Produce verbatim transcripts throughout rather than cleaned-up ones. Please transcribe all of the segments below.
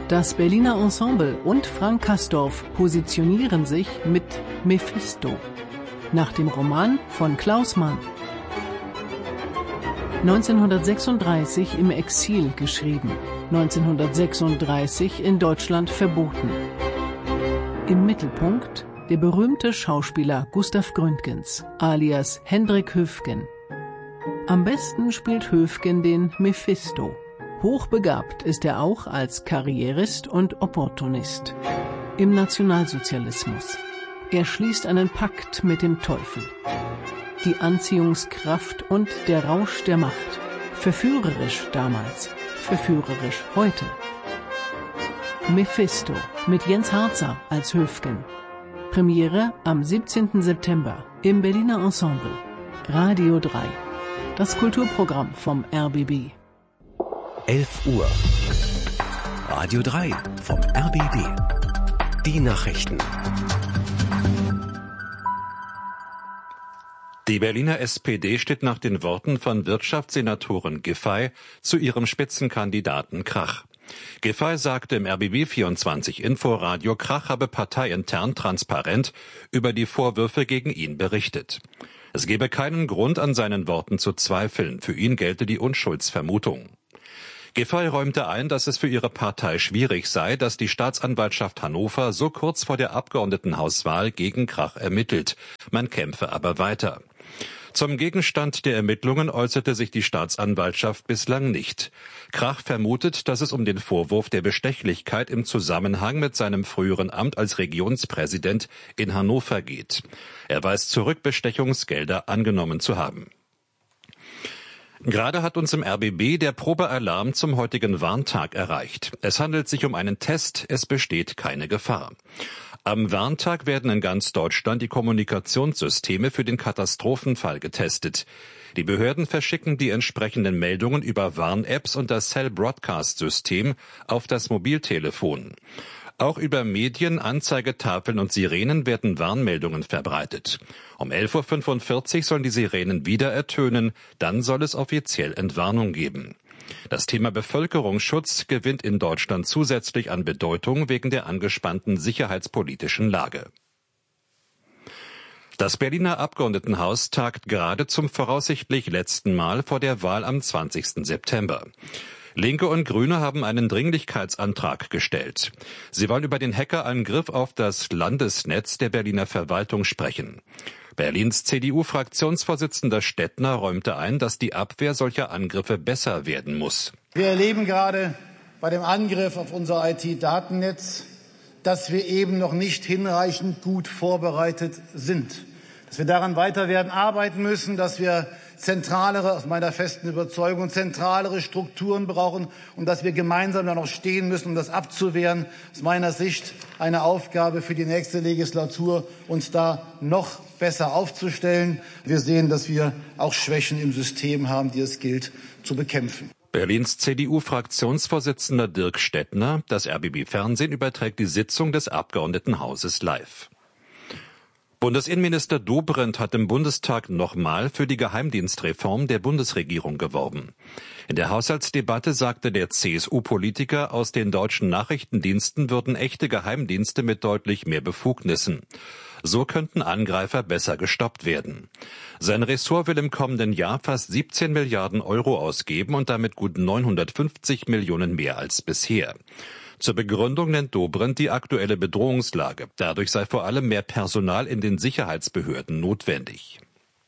Das Berliner Ensemble und Frank Castorf positionieren sich mit Mephisto, nach dem Roman von Klaus Mann. neunzehnhundertsechsunddreißig im Exil geschrieben, neunzehnhundertsechsunddreißig in Deutschland verboten. Im Mittelpunkt der berühmte Schauspieler Gustav Gründgens, alias Hendrik Höfgen. Am besten spielt Höfgen den Mephisto. Hochbegabt ist er auch als Karrierist und Opportunist. Im Nationalsozialismus. Er schließt einen Pakt mit dem Teufel. Die Anziehungskraft und der Rausch der Macht. Verführerisch damals, verführerisch heute. Mephisto mit Jens Harzer als Höfgen. Premiere am siebzehnten September im Berliner Ensemble. Radio drei. Das Kulturprogramm vom R B B. elf Uhr. Radio drei vom R B B. Die Nachrichten. Die Berliner S P D steht nach den Worten von Wirtschaftssenatorin Giffey zu ihrem Spitzenkandidaten Krach. Giffey sagte im R B B vierundzwanzig Inforadio, Krach habe parteiintern transparent über die Vorwürfe gegen ihn berichtet. Es gebe keinen Grund, an seinen Worten zu zweifeln. Für ihn gelte die Unschuldsvermutung. Giffey räumte ein, dass es für ihre Partei schwierig sei, dass die Staatsanwaltschaft Hannover so kurz vor der Abgeordnetenhauswahl gegen Krach ermittelt. Man kämpfe aber weiter. Zum Gegenstand der Ermittlungen äußerte sich die Staatsanwaltschaft bislang nicht. Krach vermutet, dass es um den Vorwurf der Bestechlichkeit im Zusammenhang mit seinem früheren Amt als Regionspräsident in Hannover geht. Er weist zurück, Bestechungsgelder angenommen zu haben. Gerade hat uns im R B B der Probealarm zum heutigen Warntag erreicht. Es handelt sich um einen Test, es besteht keine Gefahr. Am Warntag werden in ganz Deutschland die Kommunikationssysteme für den Katastrophenfall getestet. Die Behörden verschicken die entsprechenden Meldungen über Warn-Apps und das Cell-Broadcast-System auf das Mobiltelefon. Auch über Medien, Anzeigetafeln und Sirenen werden Warnmeldungen verbreitet. Um elf Uhr fünfundvierzig sollen die Sirenen wieder ertönen, dann soll es offiziell Entwarnung geben. Das Thema Bevölkerungsschutz gewinnt in Deutschland zusätzlich an Bedeutung wegen der angespannten sicherheitspolitischen Lage. Das Berliner Abgeordnetenhaus tagt gerade zum voraussichtlich letzten Mal vor der Wahl am zwanzigsten September. Linke und Grüne haben einen Dringlichkeitsantrag gestellt. Sie wollen über den Hackerangriff auf das Landesnetz der Berliner Verwaltung sprechen. Berlins C D U-Fraktionsvorsitzender Stettner räumte ein, dass die Abwehr solcher Angriffe besser werden muss. Wir erleben gerade bei dem Angriff auf unser I T-Datennetz, dass wir eben noch nicht hinreichend gut vorbereitet sind. Dass wir daran weiter werden arbeiten müssen, dass wir zentralere, aus meiner festen Überzeugung, zentralere Strukturen brauchen und dass wir gemeinsam da noch stehen müssen, um das abzuwehren. Aus meiner Sicht eine Aufgabe für die nächste Legislatur, uns da noch besser aufzustellen. Wir sehen, dass wir auch Schwächen im System haben, die es gilt zu bekämpfen. Berlins C D U-Fraktionsvorsitzender Dirk Stettner, das R B B-Fernsehen überträgt die Sitzung des Abgeordnetenhauses live. Bundesinnenminister Dobrindt hat im Bundestag nochmal für die Geheimdienstreform der Bundesregierung geworben. In der Haushaltsdebatte sagte der C S U-Politiker, aus den deutschen Nachrichtendiensten würden echte Geheimdienste mit deutlich mehr Befugnissen. So könnten Angreifer besser gestoppt werden. Sein Ressort will im kommenden Jahr fast siebzehn Milliarden Euro ausgeben und damit gut neunhundertfünfzig Millionen mehr als bisher. Zur Begründung nennt Dobrindt die aktuelle Bedrohungslage. Dadurch sei vor allem mehr Personal in den Sicherheitsbehörden notwendig.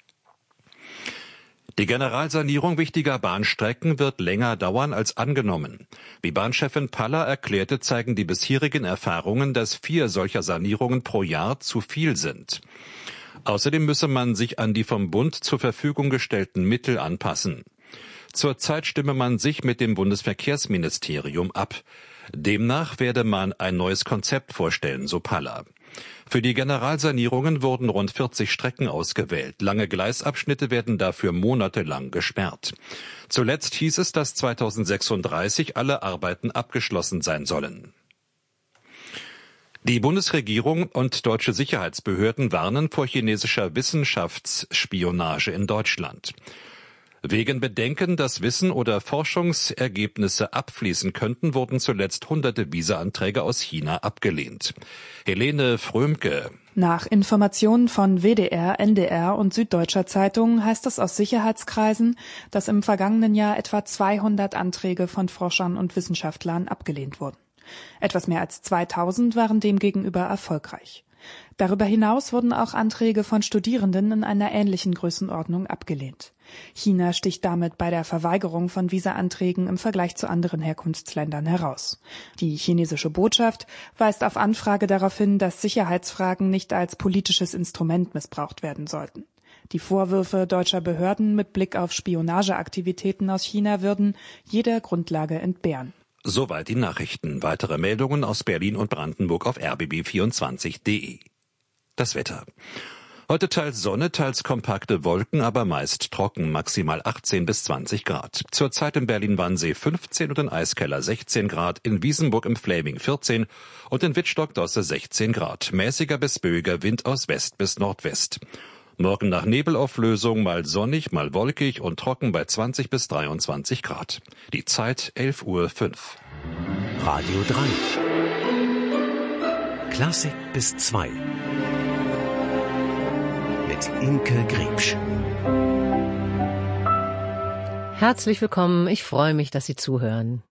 Die Generalsanierung wichtiger Bahnstrecken wird länger dauern als angenommen. Wie Bahnchefin Paller erklärte, zeigen die bisherigen Erfahrungen, dass vier solcher Sanierungen pro Jahr zu viel sind. Außerdem müsse man sich an die vom Bund zur Verfügung gestellten Mittel anpassen. Zurzeit stimme man sich mit dem Bundesverkehrsministerium ab. Demnach werde man ein neues Konzept vorstellen, so Paller. Für die Generalsanierungen wurden rund vierzig Strecken ausgewählt. Lange Gleisabschnitte werden dafür monatelang gesperrt. Zuletzt hieß es, dass zweitausendsechsunddreißig alle Arbeiten abgeschlossen sein sollen. Die Bundesregierung und deutsche Sicherheitsbehörden warnen vor chinesischer Wissenschaftsspionage in Deutschland. Wegen Bedenken, dass Wissen oder Forschungsergebnisse abfließen könnten, wurden zuletzt hunderte Visa-Anträge aus China abgelehnt. Helene Frömke. Nach Informationen von W D R, N D R und Süddeutscher Zeitung heißt es aus Sicherheitskreisen, dass im vergangenen Jahr etwa zweihundert Anträge von Forschern und Wissenschaftlern abgelehnt wurden. Etwas mehr als zweitausend waren demgegenüber erfolgreich. Darüber hinaus wurden auch Anträge von Studierenden in einer ähnlichen Größenordnung abgelehnt. China sticht damit bei der Verweigerung von Visa-Anträgen im Vergleich zu anderen Herkunftsländern heraus. Die chinesische Botschaft weist auf Anfrage darauf hin, dass Sicherheitsfragen nicht als politisches Instrument missbraucht werden sollten. Die Vorwürfe deutscher Behörden mit Blick auf Spionageaktivitäten aus China würden jeder Grundlage entbehren. Soweit die Nachrichten. Weitere Meldungen aus Berlin und Brandenburg auf r b b vierundzwanzig punkt d e. Das Wetter. Heute teils Sonne, teils kompakte Wolken, aber meist trocken, maximal achtzehn bis zwanzig Grad. Zurzeit in Berlin-Wannsee fünfzehn und in Eiskeller sechzehn Grad, in Wiesenburg im Fläming vierzehn und in Wittstock-Dosse sechzehn Grad. Mäßiger bis böiger Wind aus West bis Nordwest. Morgen nach Nebelauflösung mal sonnig, mal wolkig und trocken bei zwanzig bis dreiundzwanzig Grad. Die Zeit elf Uhr fünf. Radio drei. Klassik bis zwei. Mit Imke Griebsch. Herzlich willkommen, ich freue mich, dass Sie zuhören.